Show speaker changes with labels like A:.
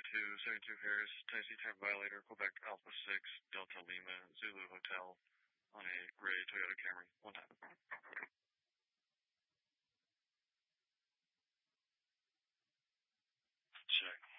A: 72 Harris, Tennessee Time Violator, Quebec Alpha 6, Delta Lima, Zulu Hotel, on a gray Toyota Camry. One time.
B: Check.